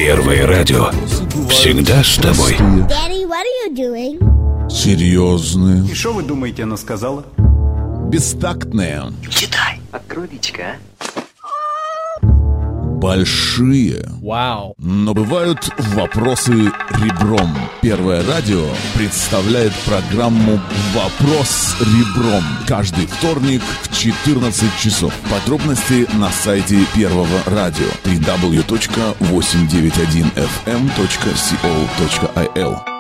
Первое радио. Всегда с тобой. Daddy, what are you doing? Серьезные, И что вы думаете, она сказала? бестактные, Читай. Открой личико, большие. Вау. Но бывают вопросы ребром. Первое радио представляет программу «Вопрос ребром» каждый вторник в 14 часов. Подробности на сайте Первого радио www.891fm.co.il.